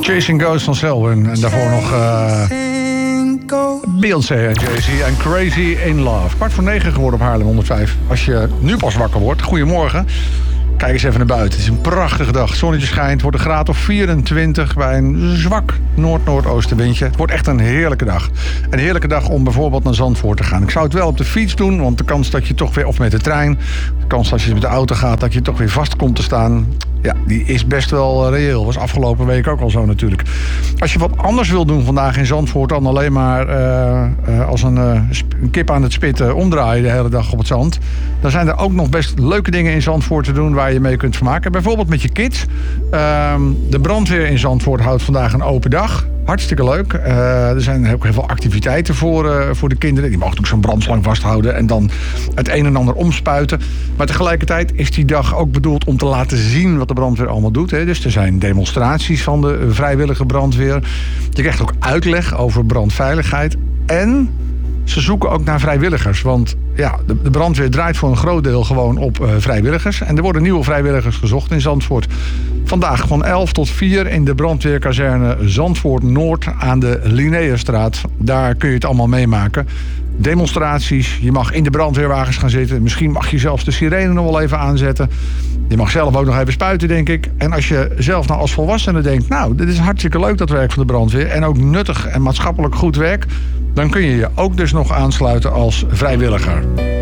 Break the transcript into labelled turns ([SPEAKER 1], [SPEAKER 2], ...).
[SPEAKER 1] Chasing Ghosts van Selwyn. En daarvoor nog Beyoncé en Jay-Z en Crazy in Love. 8:45 geworden op Haarlem 105. Als je nu pas wakker wordt, goedemorgen. Kijk eens even naar buiten. Het is een prachtige dag. Het zonnetje schijnt. Het wordt een graad of 24 bij een zwak noordoostenwindje. Het wordt echt een heerlijke dag. Een heerlijke dag om bijvoorbeeld naar Zandvoort te gaan. Ik zou het wel op de fiets doen, want de kans dat je toch weer, of met de trein, de kans dat je met de auto gaat, dat je toch weer vast komt te staan, ja, die is best wel reëel. Was afgelopen week ook al zo natuurlijk. Als je wat anders wil doen vandaag in Zandvoort dan alleen maar als een kip aan het spit omdraaien de hele dag op het zand, dan zijn er ook nog best leuke dingen in Zandvoort te doen waar je mee kunt vermaken. Bijvoorbeeld met je kids. De brandweer in Zandvoort houdt vandaag een open dag. Hartstikke leuk. Er zijn ook heel veel activiteiten voor de kinderen. Die mogen ook zo'n brandslang vasthouden en dan het een en ander omspuiten. Maar tegelijkertijd is die dag ook bedoeld om te laten zien wat de brandweer allemaal doet. Hè. Dus er zijn demonstraties van de vrijwillige brandweer. Je krijgt ook uitleg over brandveiligheid. En ze zoeken ook naar vrijwilligers. Want ja, de brandweer draait voor een groot deel gewoon op vrijwilligers. En er worden nieuwe vrijwilligers gezocht in Zandvoort. Vandaag van 11 tot 4 in de brandweerkazerne Zandvoort Noord aan de Linnaeusstraat. Daar kun je het allemaal meemaken. Demonstraties, je mag in de brandweerwagens gaan zitten. Misschien mag je zelfs de sirene nog wel even aanzetten. Je mag zelf ook nog even spuiten, denk ik. En als je zelf nou als volwassene denkt, nou, dit is hartstikke leuk dat werk van de brandweer en ook nuttig en maatschappelijk goed werk, dan kun je je ook dus nog aansluiten als vrijwilliger.